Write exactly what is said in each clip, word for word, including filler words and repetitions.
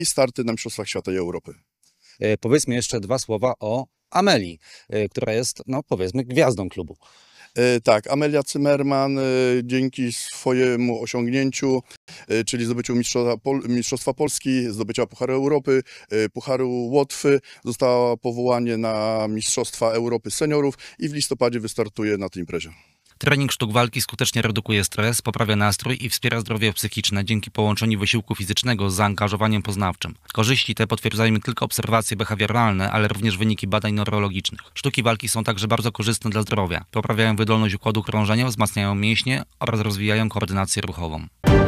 i starty na Mistrzostwach Świata i Europy. E, powiedzmy jeszcze dwa słowa o Amelii, e, która jest, no powiedzmy, gwiazdą klubu. E, tak, Amelia Zimmerman e, dzięki swojemu osiągnięciu, e, czyli zdobyciu Mistrzostwa, Pol Mistrzostwa Polski, zdobycia Pucharu Europy, e, Pucharu Łotwy, została powołanie na Mistrzostwa Europy Seniorów i w listopadzie wystartuje na tej imprezie. Trening sztuk walki skutecznie redukuje stres, poprawia nastrój i wspiera zdrowie psychiczne dzięki połączeniu wysiłku fizycznego z zaangażowaniem poznawczym. Korzyści te potwierdzają nie tylko obserwacje behawioralne, ale również wyniki badań neurologicznych. Sztuki walki są także bardzo korzystne dla zdrowia. Poprawiają wydolność układu krążenia, wzmacniają mięśnie oraz rozwijają koordynację ruchową.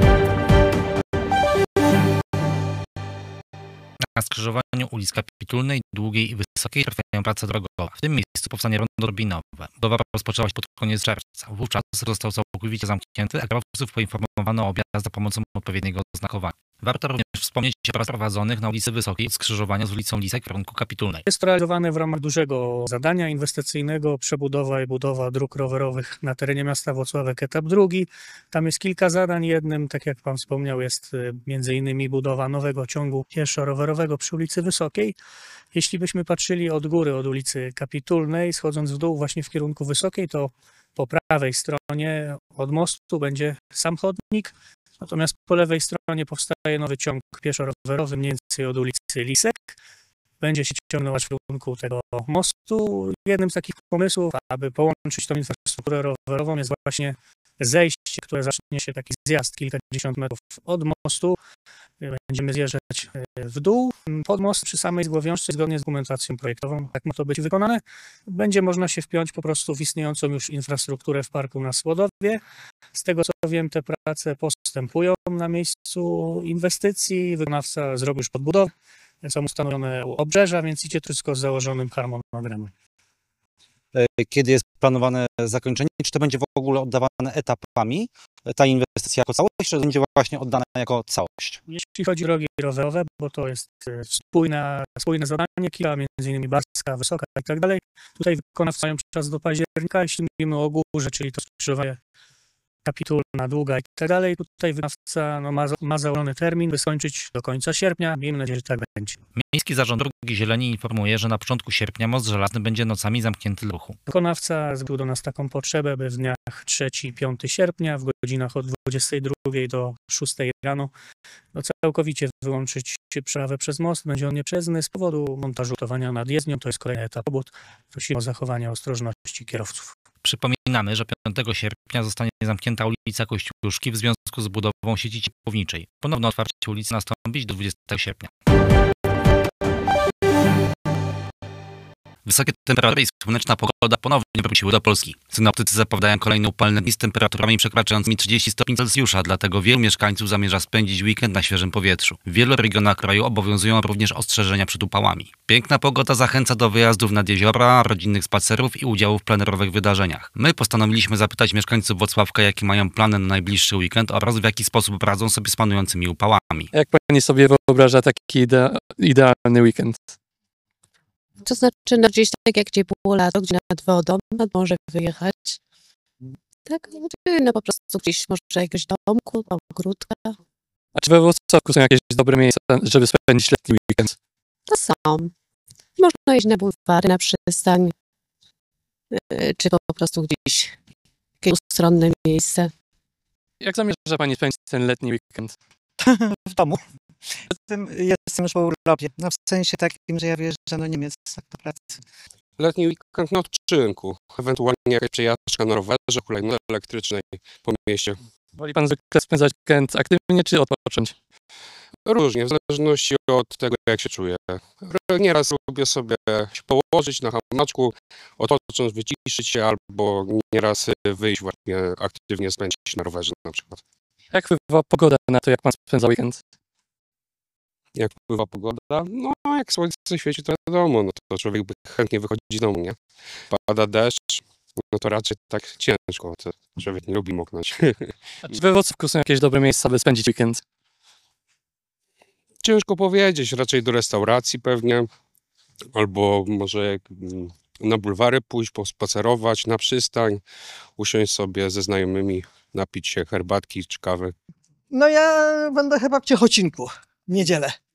Na skrzyżowaniu ulic Kapitulnej, Długiej i Wysokiej trwają prace drogowe. W tym miejscu powstanie rondo drabinowe. Budowa rozpoczęła się pod koniec czerwca. Wówczas został całkowicie zamknięty, a kierowców poinformowano o objazd za pomocą odpowiedniego oznakowania. Warto również wspomnieć o pracach prowadzonych na ulicy Wysokiej od skrzyżowania z ulicą Lisek w kierunku Kapitulnej. Jest to realizowane w ramach dużego zadania inwestycyjnego, przebudowa i budowa dróg rowerowych na terenie miasta Włocławek, etap drugi. Tam jest kilka zadań. Jednym, tak jak pan wspomniał, jest między innymi budowa nowego ciągu pieszo-rowerowego przy ulicy Wysokiej. Jeśli byśmy patrzyli od góry, od ulicy Kapitulnej, schodząc w dół właśnie w kierunku Wysokiej, to po prawej stronie od mostu będzie sam chodnik, natomiast po lewej stronie powstaje nowy ciąg pieszo-rowerowy mniej więcej od ulicy Lisek. Będzie się ciągnął aż w kierunku tego mostu. Jednym z takich pomysłów, aby połączyć tą infrastrukturę rowerową, jest właśnie zejście, które zacznie się taki zjazd kilkadziesiąt metrów od mostu. Będziemy zjeżdżać w dół, pod most przy samej zgłowiążce, zgodnie z dokumentacją projektową. Tak ma to być wykonane. Będzie można się wpiąć po prostu w istniejącą już infrastrukturę w parku na Słodowie. Z tego co wiem, te prace postępują na miejscu inwestycji. Wykonawca zrobił już podbudowę. Są ustanowione obrzeża, więc idzie to wszystko z założonym harmonogramem. Kiedy jest planowane zakończenie? Czy to będzie w ogóle oddawane etapami, ta inwestycja jako całość, czy to będzie właśnie oddana jako całość? Jeśli chodzi o drogi rowerowe, bo to jest spójne, spójne zadanie, kilka, między innymi Barska, Wysoka i tak dalej. Tutaj wykonawcy mają czas do października, jeśli mówimy o górze, czyli to skrzyżowanie Kapitulna, Długa i tak dalej. Tutaj wykonawca no, ma, ma założony termin, by skończyć do końca sierpnia. Miejmy nadzieję, że tak będzie. Miejski Zarząd Dróg i Zieleni informuje, że na początku sierpnia most żelazny będzie nocami zamknięty dla ruchu. Wykonawca zgłosił do nas taką potrzebę, by w dniach trzeciego i piątego sierpnia w godzinach od dwudziestej drugiej do szóstej rano no, całkowicie wyłączyć przeprawę przez most. Będzie on nieprzejezdny z powodu montażu towania nad jezdnią. To jest kolejny etap robót. Prosimy o zachowanie ostrożności kierowców. Przypominamy, że piątego sierpnia zostanie zamknięta ulica Kościuszki w związku z budową sieci ciepłowniczej. Ponowne otwarcie ulicy nastąpić do dwudziestego sierpnia. Wysokie temperatury i słoneczna pogoda ponownie wróciły do Polski. Synoptycy zapowiadają kolejne upalne dni z temperaturami przekraczającymi trzydzieści stopni Celsjusza, dlatego wielu mieszkańców zamierza spędzić weekend na świeżym powietrzu. W wielu regionach kraju obowiązują również ostrzeżenia przed upałami. Piękna pogoda zachęca do wyjazdów nad jeziora, rodzinnych spacerów i udziału w plenerowych wydarzeniach. My postanowiliśmy zapytać mieszkańców Włocławka, jakie mają plany na najbliższy weekend oraz w jaki sposób radzą sobie z panującymi upałami. Jak pani sobie wyobraża taki idea, idealny weekend? To znaczy no, gdzieś tak jak ciepło lato, gdzie nad wodą, nad morze wyjechać. Tak, no po prostu gdzieś może jakiegoś domku, ogródka. A czy we Włocławku są jakieś dobre miejsca, żeby spędzić letni weekend? To są. Można iść na bulwary, na przystań, czy po prostu gdzieś jakieś ustronne miejsce. Jak zamierza pani spędzić ten letni weekend? W domu. Jestem już po urlopie. No w sensie takim, że ja wyjeżdżam do Niemiec tak do pracy. Letni weekend na odpoczynku, ewentualnie jakaś przejażdżka na rowerze, hulajnodze elektrycznej po mieście. Woli pan zwykle spędzać weekend aktywnie czy odpocząć? Różnie, w zależności od tego, jak się czuję. Nieraz lubię sobie się położyć na hamaczku, odpocząć, wyciszyć się, albo nieraz wyjść właśnie aktywnie spędzić na rowerze na przykład. Jak wpływa pogoda na to, jak pan spędza weekend? Jak wpływa pogoda? No, jak słońce świeci, to wiadomo, no to człowiek chętnie wychodzi z domu, nie? Pada deszcz, no to raczej tak ciężko, to człowiek nie lubi moknąć. A czy we Włocławku są jakieś dobre miejsca, by spędzić weekend? Ciężko powiedzieć, raczej do restauracji pewnie, albo może na bulwary pójść, pospacerować, na przystań, usiąść sobie ze znajomymi, napić się herbatki czy kawy. No ja będę chyba w Ciechocinku w niedzielę.